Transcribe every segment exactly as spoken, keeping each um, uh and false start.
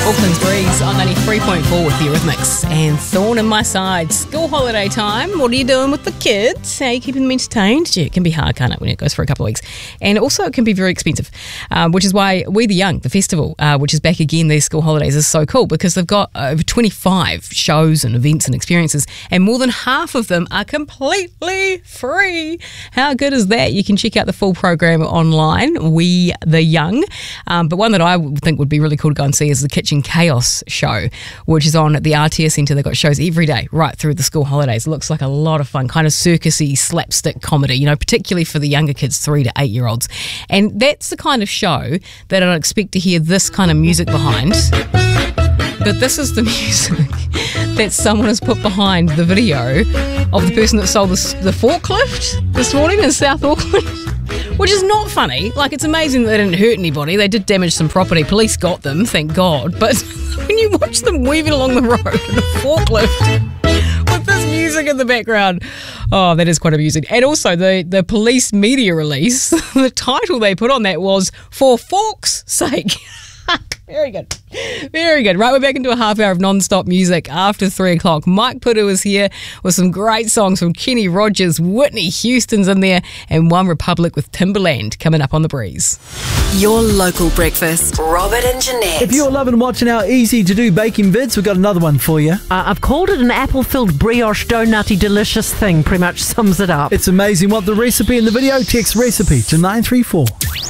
Auckland's Breeze on ninety-three point four with the Eurythmics and Thorn in My Side. School holiday time. What are you doing with the kids? How are you keeping them entertained? Yeah, it can be hard, can't it, when it goes for a couple of weeks? And also it can be very expensive, um, which is why We the Young, the festival, uh, which is back again these school holidays, is so cool because they've got over twenty-five shows and events and experiences, and more than half of them are completely free. How good is that? You can check out the full program online, We the Young. Um, but one that I think would be really cool to go and see is the Kitchen Chaos show, which is on at the R T S Centre. They've got shows every day right through the school holidays. It looks like a lot of fun, kind of circusy slapstick comedy, you know, particularly for the younger kids, three to eight year olds. And that's the kind of show that I'd expect to hear this kind of music behind. But this is the music that someone has put behind the video of the person that sold the, the forklift this morning in South Auckland. Which is not funny. Like, it's amazing that they didn't hurt anybody. They did damage some property. Police got them, thank God. But when you watch them weaving along the road in a forklift with this music in the background, oh, that is quite amusing. And also, the, the police media release, the title they put on that was For Fork's Sake. Very good. Very good. Right, we're back into a half hour of non-stop music after three o'clock. Mike Pudu is here with some great songs from Kenny Rogers, Whitney Houston's in there, and One Republic with Timberland coming up on The Breeze. Your local breakfast. Robert and Jeanette. If you're loving watching our easy-to-do baking vids, we've got another one for you. Uh, I've called it an apple-filled brioche donutty delicious thing. Pretty much sums it up. It's amazing what the recipe in the video. Text recipe to nine three four.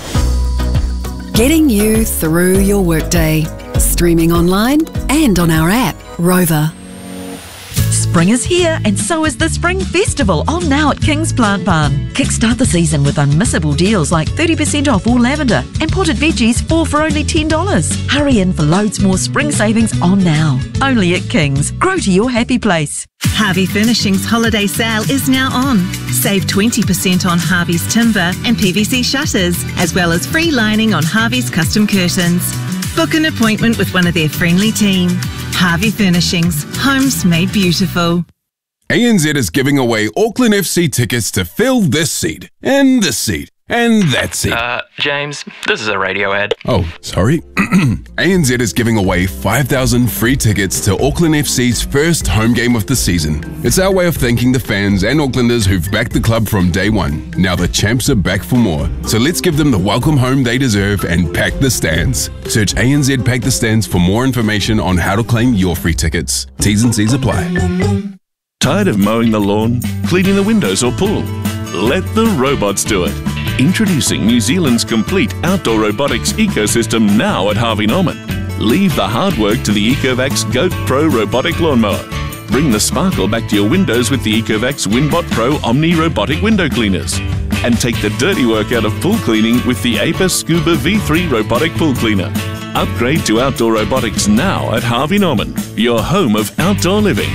Getting you through your workday. Streaming online and on our app, Rover. Spring is here, and so is the Spring Festival, on now at King's Plant Barn. Kickstart the season with unmissable deals like thirty percent off all lavender and potted veggies, four for only ten dollars. Hurry in for loads more spring savings on now. Only at King's. Grow to your happy place. Harvey Furnishings holiday sale is now on. Save twenty percent on Harvey's timber and P V C shutters, as well as free lining on Harvey's custom curtains. Book an appointment with one of their friendly team. Harvey Furnishings, homes made beautiful. A N Z is giving away Auckland F C tickets to fill this seat, and this seat, and that seat. Uh, James, this is a radio ad. Oh, sorry. A N Z is giving away five thousand free tickets to Auckland F C's first home game of the season. It's our way of thanking the fans and Aucklanders who've backed the club from day one. Now the champs are back for more. So let's give them the welcome home they deserve and pack the stands. Search A N Z Pack the Stands for more information on how to claim your free tickets. T's and C's apply. Tired of mowing the lawn, cleaning the windows or pool? Let the robots do it. Introducing New Zealand's complete outdoor robotics ecosystem now at Harvey Norman. Leave the hard work to the Ecovacs Goat Pro robotic lawnmower. Bring the sparkle back to your windows with the Ecovacs Winbot Pro Omni robotic window cleaners. And take the dirty work out of pool cleaning with the Apis Scuba V three robotic pool cleaner. Upgrade to outdoor robotics now at Harvey Norman, your home of outdoor living.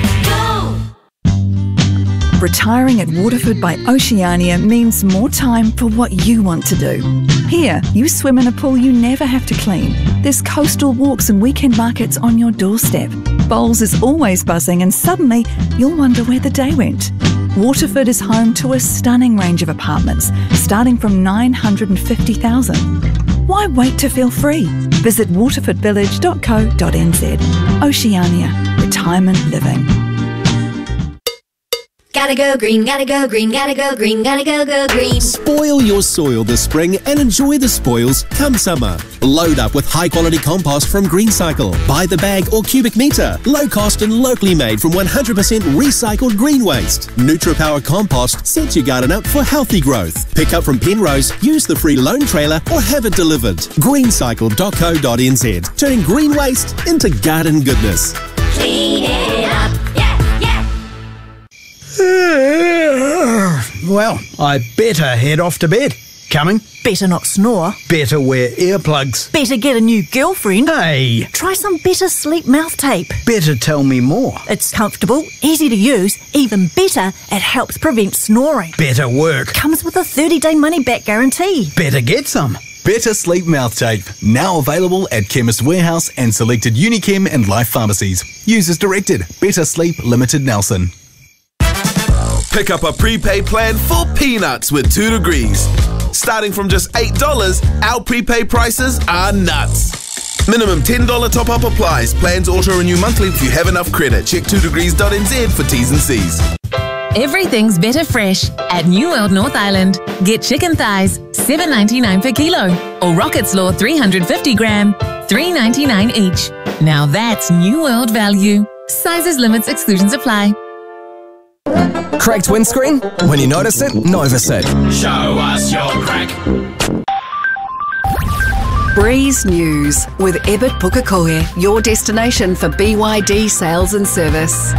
Retiring at Waterford by Oceania means more time for what you want to do. Here, you swim in a pool you never have to clean. There's coastal walks and weekend markets on your doorstep. Bowls is always buzzing, and suddenly you'll wonder where the day went. Waterford is home to a stunning range of apartments, starting from nine hundred fifty thousand dollars. Why wait to feel free? Visit waterford village dot co dot n z. Oceania. Retirement living. Gotta go green, gotta go green, gotta go green, gotta go go green. Spoil your soil this spring and enjoy the spoils come summer. Load up with high quality compost from GreenCycle. Buy the bag or cubic metre. Low cost and locally made from one hundred percent recycled green waste. NutriPower compost sets your garden up for healthy growth. Pick up from Penrose, use the free loan trailer or have it delivered. greencycle dot co dot n z. Turning green waste into garden goodness. Clean it up. Well, I better head off to bed. Coming? Better not snore. Better wear earplugs. Better get a new girlfriend. Hey! Try some Better Sleep mouth tape. Better tell me more. It's comfortable, easy to use. Even better, it helps prevent snoring. Better work. Comes with a thirty-day money-back guarantee. Better get some. Better Sleep mouth tape. Now available at Chemist Warehouse and selected Unichem and Life pharmacies. Use as directed. Better Sleep Limited Nelson. Pick up a prepaid plan for peanuts with two degrees. Starting from just eight dollars, our prepaid prices are nuts. Minimum ten dollars top-up applies. Plans auto-renew monthly if you have enough credit. Check two degrees dot n z for T's and C's. Everything's better fresh at New World North Island. Get chicken thighs, seven ninety-nine per kilo, or rocket slaw three hundred fifty gram, three ninety-nine each. Now that's New World value. Sizes, limits, exclusions apply. Cracked windscreen? When you notice it, Novasit. Show us your crack. Breeze News with Ebert Pukekohe, your destination for B Y D sales and service.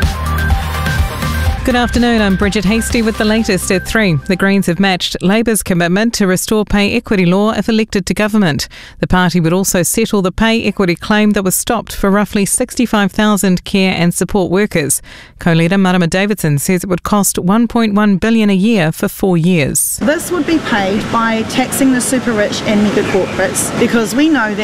Good afternoon, I'm Bridget Hasty with the latest at three. The Greens have matched Labour's commitment to restore pay equity law if elected to government. The party would also settle the pay equity claim that was stopped for roughly sixty-five thousand care and support workers. Co-leader Marama Davidson says it would cost one point one billion dollars a year for four years. This would be paid by taxing the super rich and mega corporates, because we know that